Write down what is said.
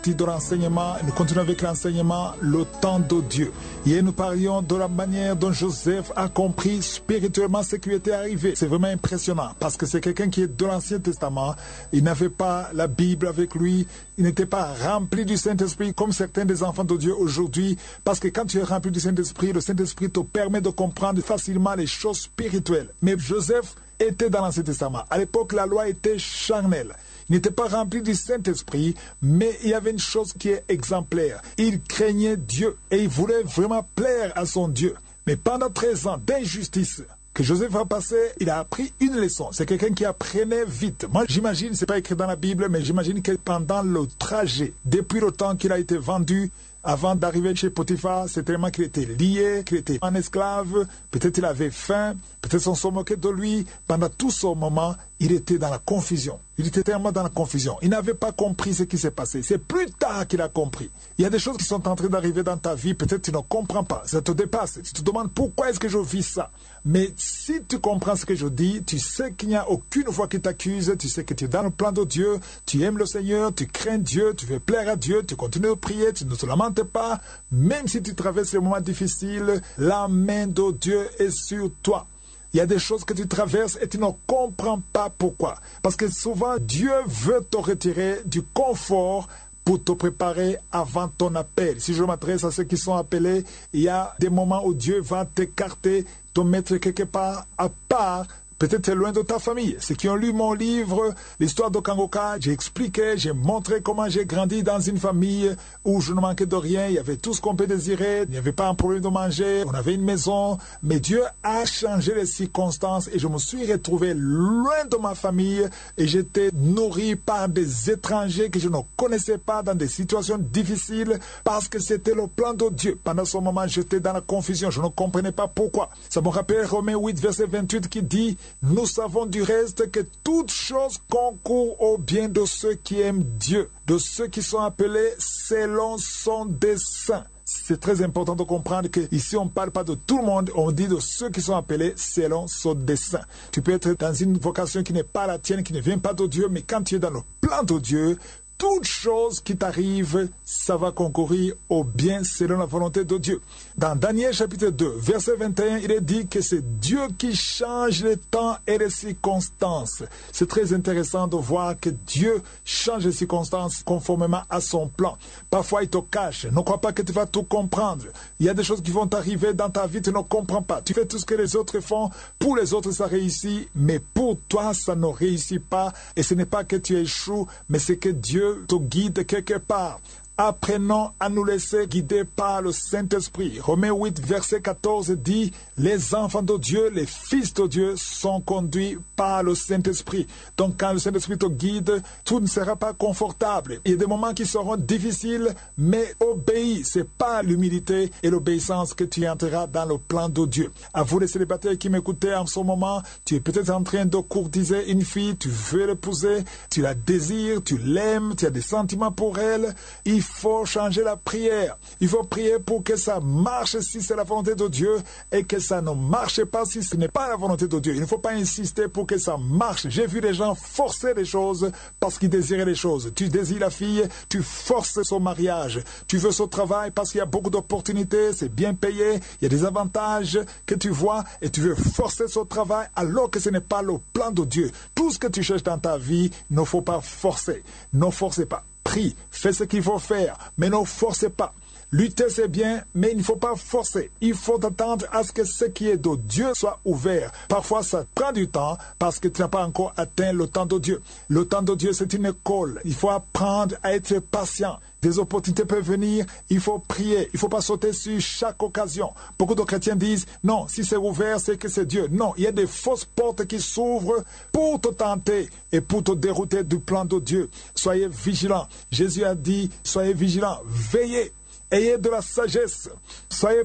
partie de l'enseignement. Nous continuons avec l'enseignement, le temps de Dieu. Hier, nous parlions de la manière dont Joseph a compris spirituellement ce qui lui était arrivé. C'est vraiment impressionnant parce que c'est quelqu'un qui est de l'Ancien Testament. Il n'avait pas la Bible avec lui. Il n'était pas rempli du Saint-Esprit comme certains des enfants de Dieu aujourd'hui. Parce que quand tu es rempli du Saint-Esprit, le Saint-Esprit te permet de comprendre facilement les choses spirituelles. Mais Joseph était dans l'Ancien Testament. À l'époque, la loi était charnelle. Il n'était pas rempli du Saint-Esprit, mais il y avait une chose qui est exemplaire. Il craignait Dieu et il voulait vraiment plaire à son Dieu. Mais pendant 13 ans d'injustice que Joseph a passé, il a appris une leçon. C'est quelqu'un qui apprenait vite. Moi, j'imagine, c'est pas écrit dans la Bible, mais j'imagine que pendant le trajet, depuis le temps qu'il a été vendu, avant d'arriver chez Potiphar, c'est tellement qu'il était lié, qu'il était un esclave, peut-être il avait faim, peut-être on se moquait de lui. Pendant tout ce moment, il était dans la confusion. Il était tellement dans la confusion. Il n'avait pas compris ce qui s'est passé. C'est plus tard qu'il a compris. Il y a des choses qui sont en train d'arriver dans ta vie, peut-être tu ne comprends pas. Ça te dépasse. Tu te demandes pourquoi est-ce que je vis ça. Mais si tu comprends ce que je dis, tu sais qu'il n'y a aucune voix qui t'accuse, tu sais que tu es dans le plan de Dieu, tu aimes le Seigneur, tu crains Dieu, tu veux plaire à Dieu, tu continues de prier, tu ne te lamentes pas. Même si tu traverses des moments difficiles, la main de Dieu est sur toi. Il y a des choses que tu traverses et tu ne comprends pas pourquoi. Parce que souvent, Dieu veut te retirer du confort pour te préparer avant ton appel. Si je m'adresse à ceux qui sont appelés, il y a des moments où Dieu va t'écarter, te mettre quelque part à part. Peut-être loin de ta famille. Ceux qui ont lu mon livre, l'histoire de Kangoka, j'ai expliqué, j'ai montré comment j'ai grandi dans une famille où je ne manquais de rien. Il y avait tout ce qu'on peut désirer. Il n'y avait pas un problème de manger. On avait une maison. Mais Dieu a changé les circonstances et je me suis retrouvé loin de ma famille et j'étais nourri par des étrangers que je ne connaissais pas dans des situations difficiles parce que c'était le plan de Dieu. Pendant ce moment, j'étais dans la confusion. Je ne comprenais pas pourquoi. Ça me rappelle Romains 8, verset 28 qui dit: nous savons du reste que toute chose concourt au bien de ceux qui aiment Dieu, de ceux qui sont appelés selon son dessein. C'est très important de comprendre qu'ici on ne parle pas de tout le monde, on dit de ceux qui sont appelés selon son dessein. Tu peux être dans une vocation qui n'est pas la tienne, qui ne vient pas de Dieu, mais quand tu es dans le plan de Dieu, toute chose qui t'arrive, ça va concourir au bien selon la volonté de Dieu. Dans Daniel chapitre 2, verset 21, il est dit que c'est Dieu qui change les temps et les circonstances. C'est très intéressant de voir que Dieu change les circonstances conformément à son plan. Parfois, il te cache. Ne crois pas que tu vas tout comprendre. Il y a des choses qui vont t'arriver dans ta vie, tu ne comprends pas. Tu fais tout ce que les autres font. Pour les autres, ça réussit, mais pour toi, ça ne réussit pas. Et ce n'est pas que tu échoues, mais c'est que Dieu te guide quelque part. Apprenons à nous laisser guider par le Saint-Esprit. Romains 8, verset 14 dit: les enfants de Dieu, les fils de Dieu sont conduits par le Saint-Esprit. Donc quand le Saint-Esprit te guide, tout ne sera pas confortable. Il y a des moments qui seront difficiles, mais obéis. C'est pas l'humilité et l'obéissance que tu entreras dans le plan de Dieu. À vous les célibataires qui m'écoutez en ce moment, tu es peut-être en train de courtiser une fille, tu veux l'épouser, tu la désires, tu l'aimes, tu as des sentiments pour elle. Il faut changer la prière. Il faut prier pour que ça marche si c'est la volonté de Dieu et que ça ne marche pas si ce n'est pas la volonté de Dieu. Il ne faut pas insister pour que ça marche. J'ai vu des gens forcer les choses parce qu'ils désiraient les choses. Tu désires la fille, tu forces son mariage. Tu veux son travail parce qu'il y a beaucoup d'opportunités, c'est bien payé, il y a des avantages que tu vois et tu veux forcer son travail alors que ce n'est pas le plan de Dieu. Tout ce que tu cherches dans ta vie, il ne faut pas forcer. Ne forcez pas. Prie, fais ce qu'il faut faire, mais ne forcez pas. Lutter, c'est bien, mais il ne faut pas forcer. Il faut attendre à ce que ce qui est de Dieu soit ouvert. Parfois, ça prend du temps parce que tu n'as pas encore atteint le temps de Dieu. Le temps de Dieu, c'est une école. Il faut apprendre à être patient. Des opportunités peuvent venir, il faut prier. Il ne faut pas sauter sur chaque occasion. Beaucoup de chrétiens disent, non, si c'est ouvert, c'est que c'est Dieu. Non, il y a des fausses portes qui s'ouvrent pour te tenter et pour te dérouter du plan de Dieu. Soyez vigilants. Jésus a dit, soyez vigilants, veillez. Ayez de la sagesse. Soyez